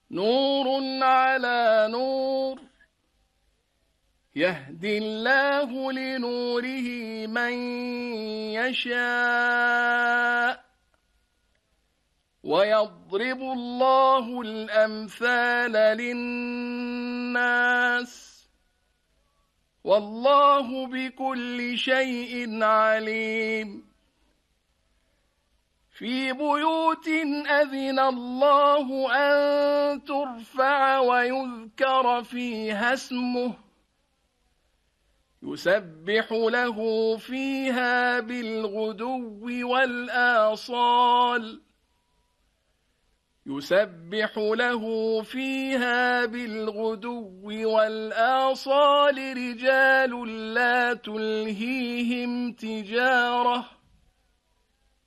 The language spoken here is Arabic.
نور على نور، يهدي الله لنوره من يشاء، ويضرب الله الأمثال للناس، والله بكل شيء عليم. في بيوت أذن الله أن ترفع ويذكر فيها اسمه يسبح له فيها بالغدو والآصال رجال لا تلهيهم تجارة